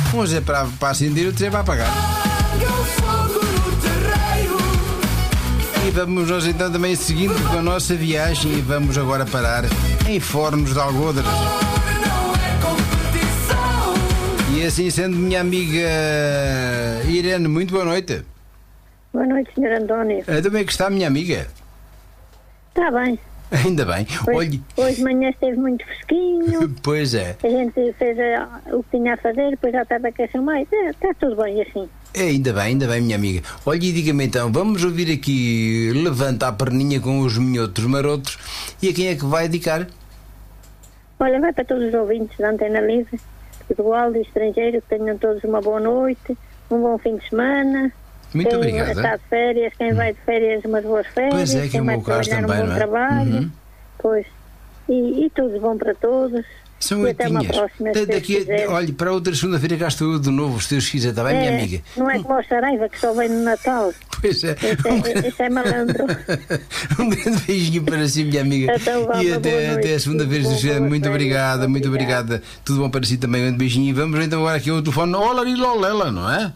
Uns é para acender, outros é para apagar. E vamos nós então também seguindo com a nossa viagem e vamos agora parar em Fornos de Algodres. E assim sendo, minha amiga Irene, muito boa noite. Boa noite, Sr. António. Ainda bem que está, minha amiga. Está bem. Ainda bem. Hoje de manhã esteve muito fresquinho. Pois é. A gente fez o que tinha a fazer, depois já estava a aquecer mais. Está tudo bem assim. Ainda bem, minha amiga. Olha, e diga-me então, vamos ouvir aqui Levanta a Perninha com os minhotos marotos. E a quem é que vai dedicar? Olha, vai para todos os ouvintes da Antena Livre, Portugal e estrangeiro, que tenham todos uma boa noite, um bom fim de semana. Muito obrigado. Quem está de férias, quem vai de férias, umas boas férias. Pois é, que quem é o vai meu caso trabalhar também, um bom não é? trabalho. Pois. E tudo bom para todos. São e até uma oitinhas. próxima, se Deus quiser. Olha, para outra segunda-feira cá estou eu de novo, se Deus quiser, está bem, minha amiga? Não é como o Saraiva, que só vem no Natal. Pois é. Esse é malandro. Um grande beijinho para si, minha amiga. Então, vá, E uma boa noite. até a segunda-feira, se Deus quiser. Muito obrigada, muito obrigada. Tudo bom para si também, um grande beijinho. E vamos então agora aqui ao telefone. Olá, Lilolela, não é?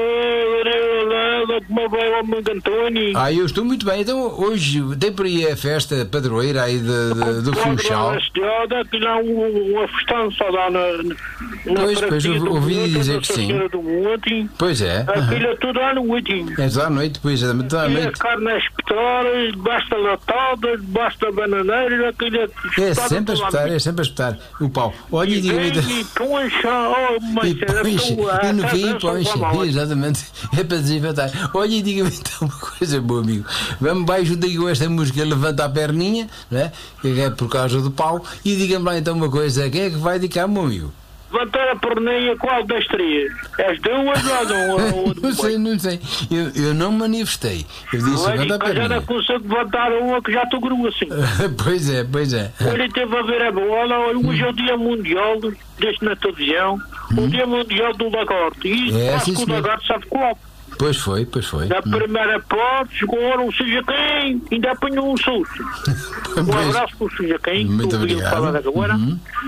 Como vai o amigo António? Eu estou muito bem. Então hoje tem por aí a festa padroeira aí do Funchal. Aquilo há uma festança lá Pois eu ouvi dizer que sim. Pois é. Aquilo é tudo à noite. É toda a noite, pois é, toda a E a noite. carne a espetar, basta latadas, basta bananeira, aquilo É sempre a espetar o pau. Olha e diga-me então. E poncha, oh, mas E no fim, poncha. Exatamente. É para desinfetar. Olha e diga-me então uma coisa, meu amigo. Vamos vai junto aí com esta música Levanta a Perninha, não é? Que é por causa do pau. E diga-me lá então uma coisa. Quem é que vai dedicar, meu amigo? Levantar a perninha, qual das três? As duas ou Não sei. Eu não manifestei. Eu disse levanta a já não perninha. consigo levantar uma que já estou grua assim. Pois é. Ele teve a ver a bola, hoje é o Dia Mundial, deixo na televisão, o Dia Mundial do Lagarto. E É, acho sim, que o senhor. lagarto sabe qual. Pois foi. Na primeira parte, jogou não seja quem, ainda apanhou um susto. Um abraço para o seja quem, Muito que ouviu obrigado. falar agora.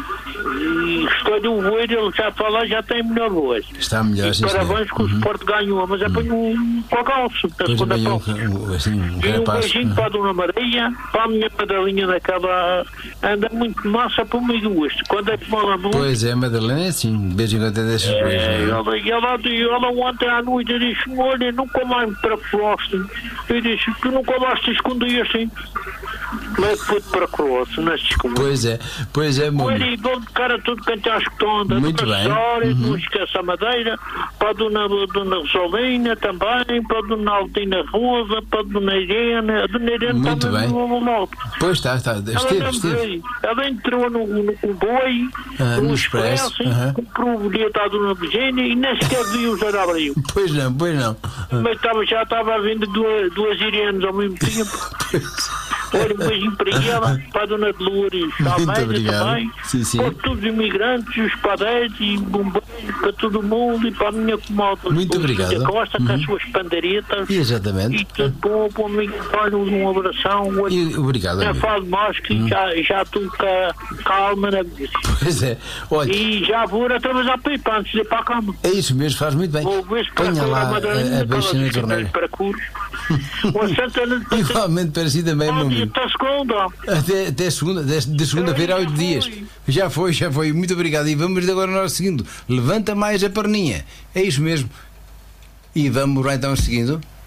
E gostei de ouvir, ele já fala, já tem melhor voz. Está melhor, sim, Parabéns que o Sport ganhou, mas apanhou um cagalço na Pois segunda bem, parte. um E um rapaz. beijinho para a Dona Maria, para a minha padelinha daquela. Anda muito massa para o meio do oeste. Quando é que fala muito? Pois é, Madalena é assim, de vez em quando é dessas coisas. Não é? Ela ontem à noite disse: olha, nunca mais me procuraste. Eu disse: tu nunca mais te escondi assim. Como é que foi para Croácia? Não se esconde. Pois é, meu Olha, amigo. e vou de cara tudo quem está escutando. Muito bem. Não esqueça a Madeira, para a Dona Rosalina também, para a Dona Altina Rosa, para a Dona Irene. A Dona Irene Muito também bem. no norte. Pois está. Esteve. Ela entrou no comboio, No no Expresso, expresso, comprou o bilhete à Dona Virgínia e nem sequer viu o Zé de Abril. Pois não. Mas já estava a vender duas Irenes ao mesmo tempo. Olha, um beijinho para ela, para a Dona Dolores Almeida obrigado. também. Sim. Para todos os imigrantes, os padeiros e bombeiros, para todo mundo e para a minha comadre. Muito obrigado. Cíntia Costa, com as suas pandeiretas. Exatamente. E tudo bom, para o amigo António, um abração. Obrigado, Já amigo. falo mais que já estou calma na vida. Pois é. Olha, E já vou atravessar para ir para antes de ir para a cama. é isso mesmo, faz muito bem. Vou ver se Ponha lá a beixa na torneira. para curso. Uma Santana de Igualmente para si também, meu amigo. Está segunda. Até segunda, de segunda-feira a 8 dias. Já foi. Muito obrigado. E vamos agora nós seguindo. Levanta mais a perninha. É isso mesmo. E vamos lá então seguindo.